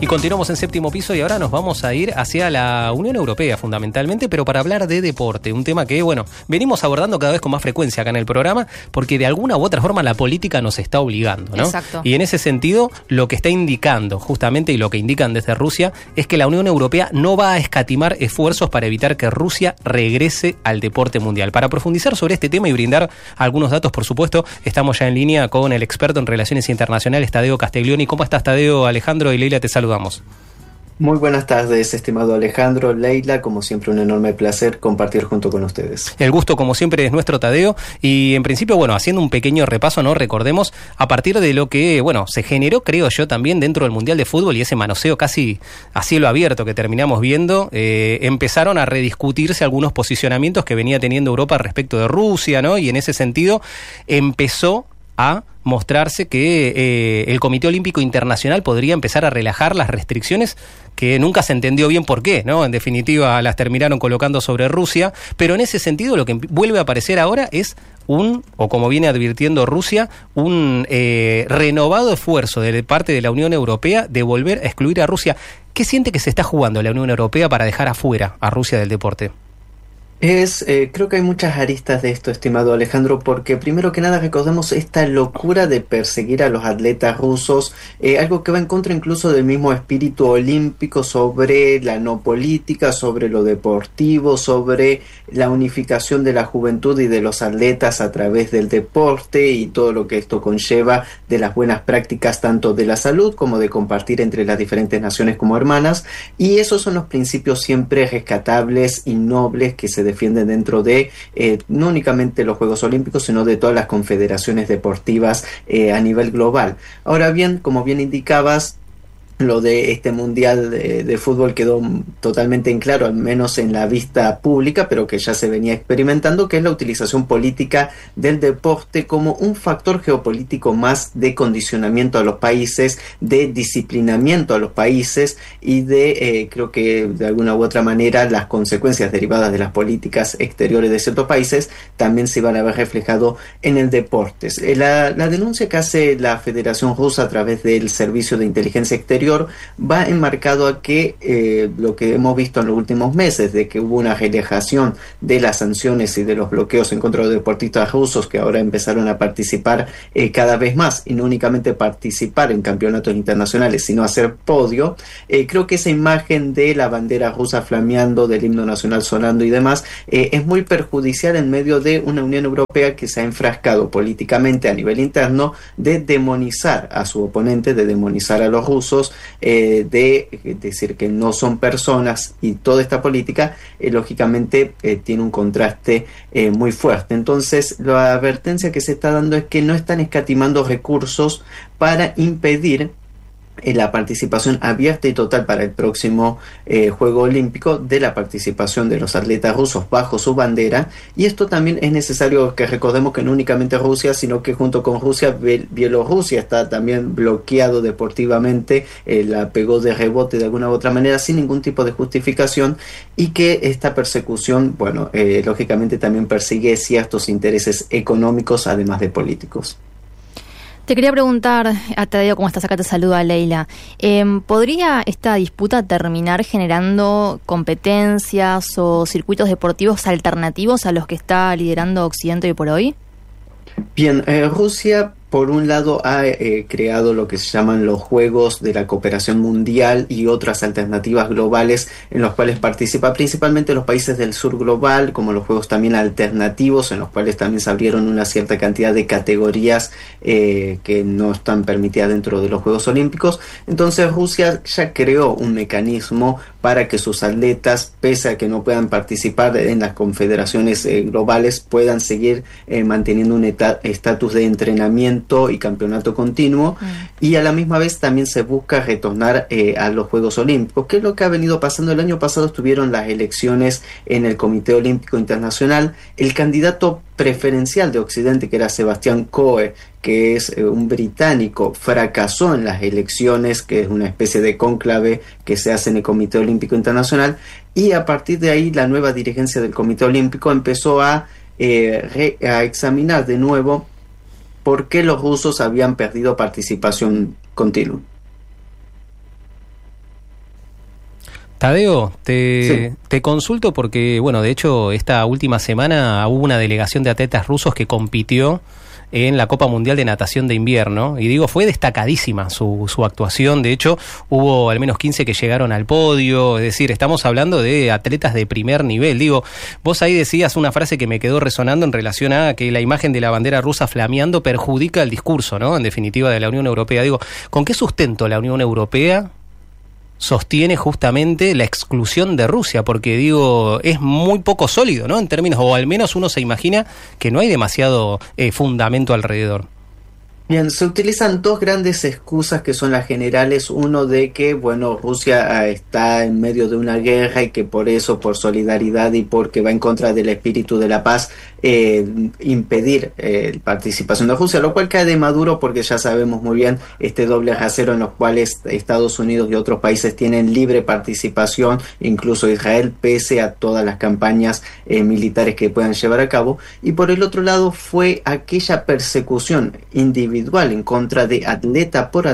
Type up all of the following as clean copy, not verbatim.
Y continuamos en Séptimo Piso y ahora nos vamos a ir hacia la Unión Europea fundamentalmente, pero para hablar de deporte, un tema que, bueno, venimos abordando cada vez con más frecuencia acá en el programa, porque de alguna u otra forma la política nos está obligando, ¿no? Exacto. Y en ese sentido, lo que está indicando justamente y lo que indican desde Rusia es que la Unión Europea no va a escatimar esfuerzos para evitar que Rusia regrese al deporte mundial. Para profundizar sobre este tema y brindar algunos datos, por supuesto, estamos ya en línea con el experto en relaciones internacionales, Tadeo Castiglioni. ¿Cómo estás, Tadeo? Alejandro y Leila te saludamos. Muy buenas tardes, estimado Alejandro, Leila, como siempre un enorme placer compartir junto con ustedes. El gusto, como siempre, es nuestro, Tadeo, y en principio, bueno, haciendo un pequeño repaso, ¿no? Recordemos, a partir de lo que, bueno, se generó, creo yo, también dentro del Mundial de Fútbol y ese manoseo casi a cielo abierto que terminamos viendo, empezaron a rediscutirse algunos posicionamientos que venía teniendo Europa respecto de Rusia, ¿no? Y en ese sentido empezó a mostrarse que el Comité Olímpico Internacional podría empezar a relajar las restricciones que nunca se entendió bien por qué, ¿no? En definitiva las terminaron colocando sobre Rusia, pero en ese sentido lo que vuelve a aparecer ahora es o como viene advirtiendo Rusia, un renovado esfuerzo de parte de la Unión Europea de volver a excluir a Rusia. ¿Qué siente que se está jugando la Unión Europea para dejar afuera a Rusia del deporte? Creo que hay muchas aristas de esto, estimado Alejandro, porque primero que nada recordemos esta locura de perseguir a los atletas rusos, algo que va en contra incluso del mismo espíritu olímpico sobre la no política, sobre lo deportivo, sobre la unificación de la juventud y de los atletas a través del deporte y todo lo que esto conlleva de las buenas prácticas tanto de la salud como de compartir entre las diferentes naciones como hermanas, y esos son los principios siempre rescatables y nobles que se defienden dentro de no únicamente los Juegos Olímpicos, sino de todas las confederaciones deportivas a nivel global. Ahora bien, como bien indicabas, lo de este mundial de fútbol quedó totalmente en claro, al menos en la vista pública, pero que ya se venía experimentando, que es la utilización política del deporte como un factor geopolítico más de condicionamiento a los países, de disciplinamiento a los países y de, creo que de alguna u otra manera, las consecuencias derivadas de las políticas exteriores de ciertos países también se iban a ver reflejado en el deporte. La denuncia que hace la Federación Rusa a través del Servicio de Inteligencia Exterior va enmarcado a que lo que hemos visto en los últimos meses, de que hubo una relajación de las sanciones y de los bloqueos en contra de los deportistas rusos que ahora empezaron a participar cada vez más, y no únicamente participar en campeonatos internacionales, sino hacer podio. Creo que esa imagen de la bandera rusa flameando, del himno nacional sonando y demás, es muy perjudicial en medio de una Unión Europea que se ha enfrascado políticamente a nivel interno de demonizar a su oponente, de demonizar a los rusos, de decir que no son personas, y toda esta política lógicamente tiene un contraste muy fuerte. Entonces la advertencia que se está dando es que no están escatimando recursos para impedir la participación abierta y total para el próximo Juego Olímpico de la participación de los atletas rusos bajo su bandera, y esto también es necesario que recordemos que no únicamente Rusia, sino que junto con Rusia, Bielorrusia está también bloqueado deportivamente, la pegó de rebote de alguna u otra manera sin ningún tipo de justificación, y que esta persecución, bueno, lógicamente también persigue ciertos intereses económicos además de políticos. Te quería preguntar, Tadeo, ¿cómo estás? Acá te saluda Leila. ¿Podría esta disputa terminar generando competencias o circuitos deportivos alternativos a los que está liderando Occidente hoy por hoy? Bien, Rusia por un lado ha creado lo que se llaman los Juegos de la Cooperación Mundial y otras alternativas globales en los cuales participa principalmente los países del sur global, como los Juegos también alternativos, en los cuales también se abrieron una cierta cantidad de categorías que no están permitidas dentro de los Juegos Olímpicos. Entonces Rusia ya creó un mecanismo para que sus atletas, pese a que no puedan participar en las confederaciones globales, puedan seguir manteniendo un estatus de entrenamiento y campeonato continuo, y a la misma vez también se busca retornar a los Juegos Olímpicos. ¿Qué es lo que ha venido pasando? El año pasado estuvieron las elecciones en el Comité Olímpico Internacional. El candidato preferencial de Occidente, que era Sebastián Coe, que es un británico, fracasó en las elecciones, que es una especie de cónclave que se hace en el Comité Olímpico Internacional, y a partir de ahí la nueva dirigencia del Comité Olímpico empezó a examinar de nuevo por qué los rusos habían perdido participación continua. Tadeo, te consulto porque, bueno, de hecho, esta última semana hubo una delegación de atletas rusos que compitió en la Copa Mundial de Natación de Invierno, y digo, fue destacadísima su actuación. De hecho, hubo al menos 15 que llegaron al podio, es decir, estamos hablando de atletas de primer nivel. Digo, vos ahí decías una frase que me quedó resonando en relación a que la imagen de la bandera rusa flameando perjudica el discurso, ¿no?, en definitiva, de la Unión Europea. Digo, ¿con qué sustento la Unión Europea sostiene justamente la exclusión de Rusia? Porque digo, es muy poco sólido, ¿no?, en términos, o al menos uno se imagina que no hay demasiado fundamento alrededor. Bien, se utilizan dos grandes excusas que son las generales. Uno de que, bueno, Rusia está en medio de una guerra y que por eso, por solidaridad y porque va en contra del espíritu de la paz, impedir la participación de Rusia, lo cual cae de Maduro porque ya sabemos muy bien este doble rasero en los cuales Estados Unidos y otros países tienen libre participación, incluso Israel, pese a todas las campañas militares que puedan llevar a cabo. Y por el otro lado fue aquella persecución individual en contra de atleta por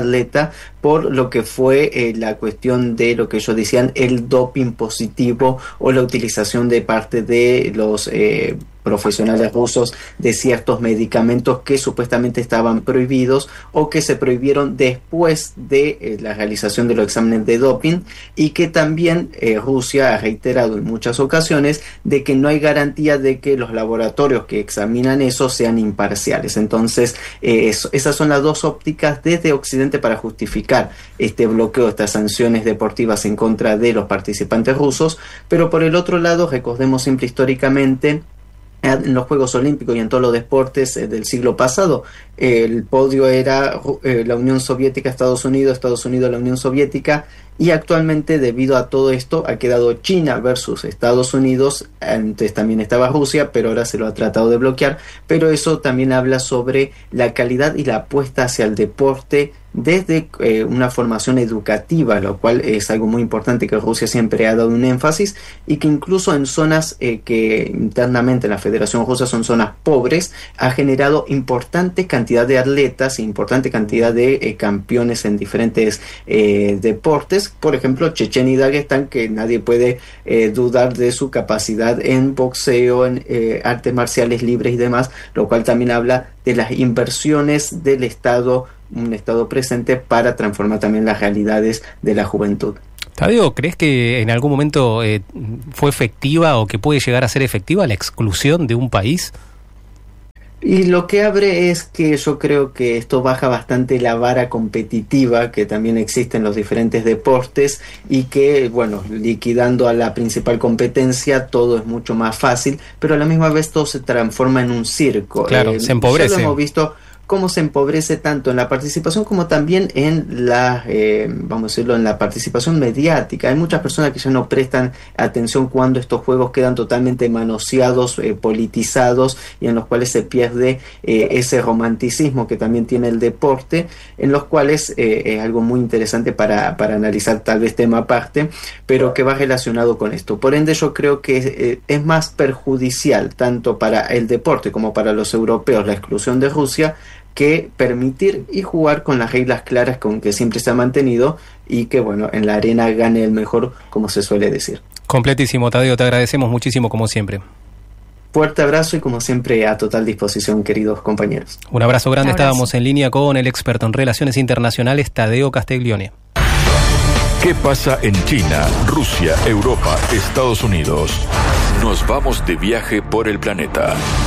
lo que fue la cuestión de lo que ellos decían el doping positivo o la utilización de parte de los profesionales rusos de ciertos medicamentos que supuestamente estaban prohibidos o que se prohibieron después de la realización de los exámenes de doping, y que también Rusia ha reiterado en muchas ocasiones de que no hay garantía de que los laboratorios que examinan eso sean imparciales. Entonces esas son las dos ópticas desde Occidente para justificar este bloqueo, estas sanciones deportivas en contra de los participantes rusos. Pero por el otro lado, recordemos siempre históricamente, en los Juegos Olímpicos y en todos los deportes del siglo pasado, el podio era la Unión Soviética, Estados Unidos, la Unión Soviética, y actualmente, debido a todo esto, ha quedado China versus Estados Unidos. Antes también estaba Rusia, pero ahora se lo ha tratado de bloquear. Pero eso también habla sobre la calidad y la apuesta hacia el deporte desde una formación educativa, lo cual es algo muy importante que Rusia siempre ha dado un énfasis, y que incluso en zonas que internamente en la Federación Rusa son zonas pobres, ha generado importante cantidad de atletas, importante cantidad de campeones en diferentes deportes. Por ejemplo, Chechenia y Daguestán, que nadie puede dudar de su capacidad en boxeo, en artes marciales libres y demás, lo cual también habla de las inversiones del Estado, un Estado presente para transformar también las realidades de la juventud. Tadeo, ¿crees que en algún momento fue efectiva o que puede llegar a ser efectiva la exclusión de un país? Y lo que abre es que yo creo que esto baja bastante la vara competitiva que también existe en los diferentes deportes, y que, bueno, liquidando a la principal competencia todo es mucho más fácil, pero a la misma vez todo se transforma en un circo. Claro, se empobrece. Ya lo hemos visto cómo se empobrece tanto en la participación como también en la, vamos a decirlo, en la participación mediática. Hay muchas personas que ya no prestan atención cuando estos juegos quedan totalmente manoseados, politizados, y en los cuales se pierde ese romanticismo que también tiene el deporte, en los cuales es algo muy interesante para analizar, tal vez tema aparte, pero que va relacionado con esto. Por ende, yo creo que es más perjudicial tanto para el deporte como para los europeos la exclusión de Rusia, que permitir y jugar con las reglas claras con que siempre se ha mantenido, y que, bueno, en la arena gane el mejor, como se suele decir. Completísimo, Tadeo, te agradecemos muchísimo como siempre. Fuerte abrazo y como siempre a total disposición, queridos compañeros. Un abrazo grande. Estábamos en línea con el experto en relaciones internacionales, Tadeo Castiglione. ¿Qué pasa en China, Rusia, Europa, Estados Unidos? Nos vamos de viaje por el planeta.